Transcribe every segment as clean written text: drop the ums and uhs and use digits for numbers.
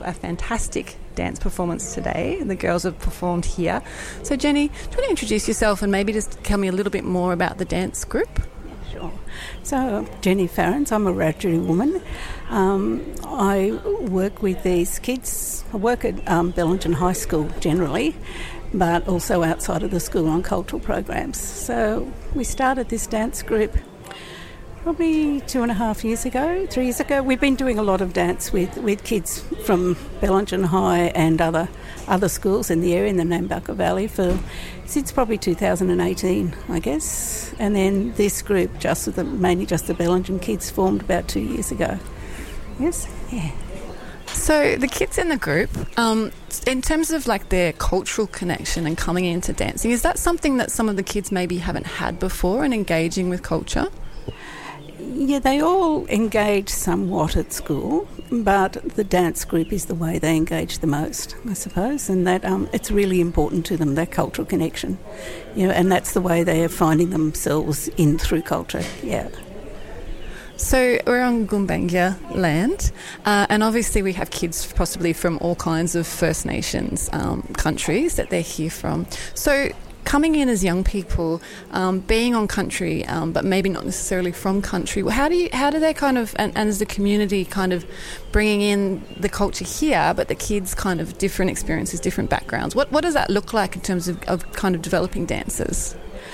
a fantastic dance performance today. The girls have performed here. So Jenny, do you want to introduce yourself and maybe just tell me a little bit more about the dance group? Sure. So, Jenny Farrens, I'm a Wiradjuri woman. I work with these kids. I work at Bellingen High School generally, but also outside of the school on cultural programs. So we started this dance group probably 2.5 years ago, 3 years ago. We've been doing a lot of dance with kids from Bellingen High and other schools in the area, in the Nambucca Valley, since probably 2018, I guess. And then this group, mainly just the Bellingen kids, formed about 2 years ago. Yes? Yeah. So the kids in the group, in terms of like their cultural connection and coming into dancing, is that something that some of the kids maybe haven't had before and engaging with culture? Yeah, they all engage somewhat at school, but the dance group is the way they engage the most, I suppose, and that it's really important to them, that cultural connection, and that's the way they are finding themselves in through culture, yeah. So we're on Gumbaynggirr land, and obviously we have kids possibly from all kinds of First Nations countries that they're here from. So coming in as young people, being on country, but maybe not necessarily from country, how do they kind of, and as the community kind of bringing in the culture here, but the kids kind of different experiences, different backgrounds, what does that look like in terms of kind of developing dancers?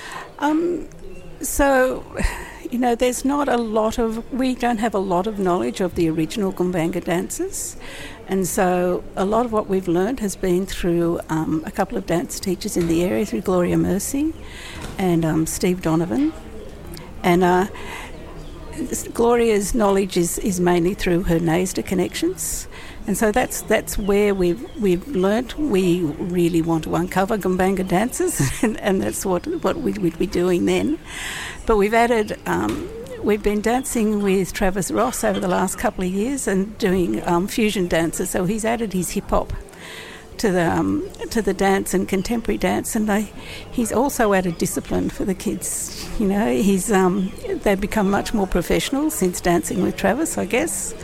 We don't have a lot of knowledge of the original Gumbaynggirr dances, and so a lot of what we've learned has been through a couple of dance teachers in the area, through Gloria Mercy and Steve Donovan. And Gloria's knowledge is mainly through her NAISDA connections, and so that's where we've learnt. We really want to uncover Gumbaynggirr dances, and that's what we'd be doing then. But we've added. We've been dancing with Travis Ross over the last couple of years and doing fusion dances. So he's added his hip hop to the dance and contemporary dance, and he's also added discipline for the kids. They've become much more professional since dancing with Travis, I guess,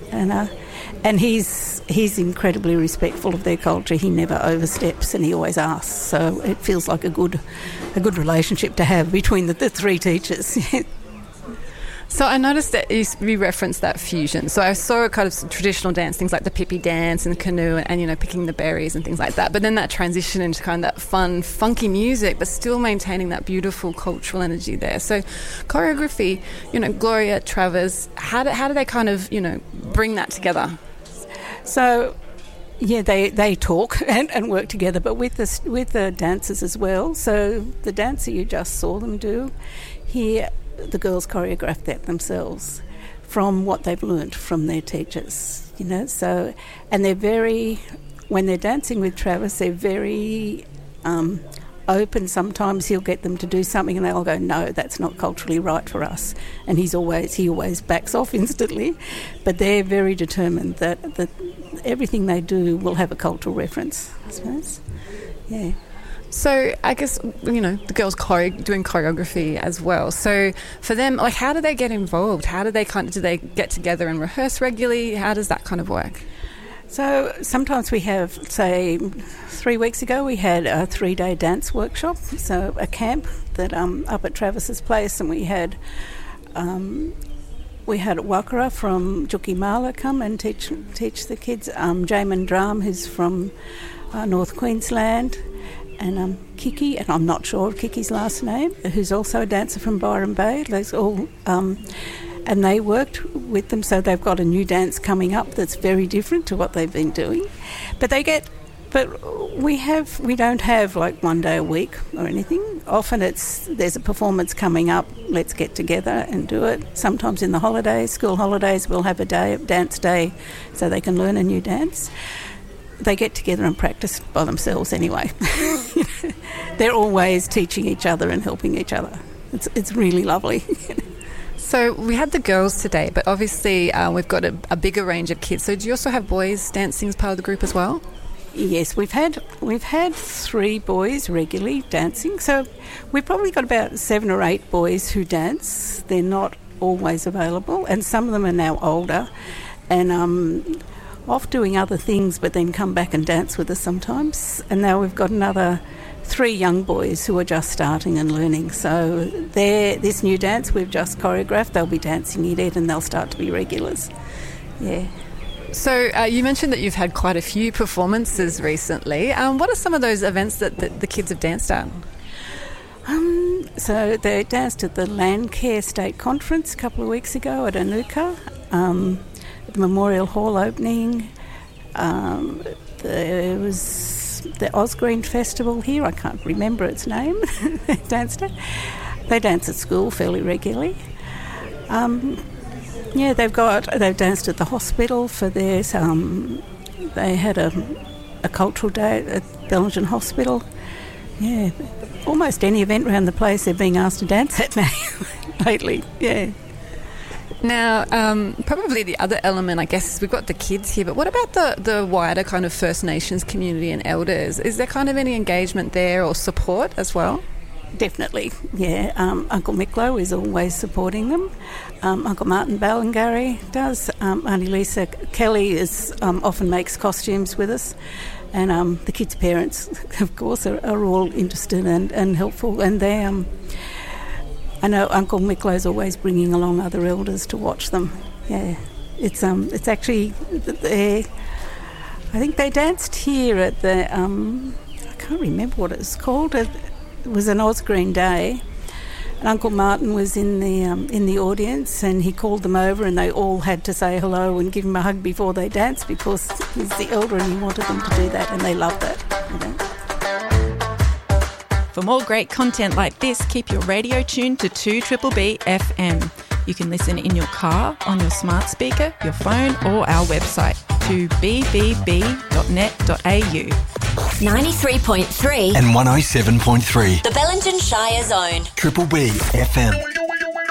and he's incredibly respectful of their culture. He never oversteps, and he always asks. So it feels like a good relationship to have between the three teachers. So I noticed that you referenced that fusion. So I saw kind of some traditional dance, things like the pipi dance and the canoe and picking the berries and things like that. But then that transition into kind of that fun, funky music, but still maintaining that beautiful cultural energy there. So choreography, Gloria, Travis, how do they kind of, bring that together? So yeah, they talk and work together, but with the dancers as well. So the dancer you just saw them do here, the girls choreograph that themselves from what they've learnt from their teachers, So, and when they're dancing with Travis, they're very open. Sometimes he'll get them to do something and they'll go, no, that's not culturally right for us. And he always backs off instantly. But they're very determined that everything they do will have a cultural reference, I suppose. Yeah. So I guess, the girls doing choreography as well. So for them, how do they get involved? How do they do they get together and rehearse regularly? How does that kind of work? So sometimes we have, say, 3 weeks ago we had a 3-day dance workshop, so a camp that up at Travis's place, and we had Wakara from Jukimala come and teach the kids. Jamin Drum, who's from North Queensland, and Kiki, and I'm not sure of Kiki's last name, who's also a dancer from Byron Bay. Those all, and they worked with them, so they've got a new dance coming up that's very different to what they've been doing. But we don't have like 1 day a week or anything. Often there's a performance coming up, let's get together and do it. Sometimes in the holidays, school holidays, we'll have a dance day so they can learn a new dance. They get together and practice by themselves anyway. They're always teaching each other and helping each other. It's really lovely. So we had the girls today, but obviously we've got a bigger range of kids. So do you also have boys dancing as part of the group as well? Yes, we've had 3 boys regularly dancing. So we've probably got about 7 or 8 boys who dance. They're not always available, and some of them are now older. And off doing other things, but then come back and dance with us sometimes. And now we've got another 3 young boys who are just starting and learning. So this new dance we've just choreographed, they'll be dancing it and they'll start to be regulars. Yeah. So you mentioned that you've had quite a few performances recently. What are some of those events that the kids have danced at? So they danced at the Landcare State Conference a couple of weeks ago at Anuka, at the Memorial Hall opening. There was the Osgreen Festival here, I can't remember its name. They danced at. They dance at school fairly regularly. They've danced at the hospital for theirs. They had a cultural day at Bellingen Hospital. Yeah, almost any event around the place they're being asked to dance at now lately. Yeah. Now, probably the other element, I guess, is we've got the kids here, but what about the wider kind of First Nations community and elders? Is there kind of any engagement there or support as well? Definitely, yeah. Uncle Micklow is always supporting them. Uncle Martin Ballingarry does. Auntie Lisa Kelly often makes costumes with us. And the kids' parents, of course, are all interested and helpful. And they, I know Uncle Micklow's always bringing along other elders to watch them. Yeah, it's actually I think they danced here at the I can't remember what it was called. It was an Osgreen Day. And Uncle Martin was in the audience, and he called them over, and they all had to say hello and give him a hug before they danced because he's the elder and he wanted them to do that, and they loved that. For more great content like this, keep your radio tuned to 2BBB FM. You can listen in your car, on your smart speaker, your phone, or our website, 2bbb.net.au. 93.3 and 107.3. The Bellingen Shire Zone. Triple B FM.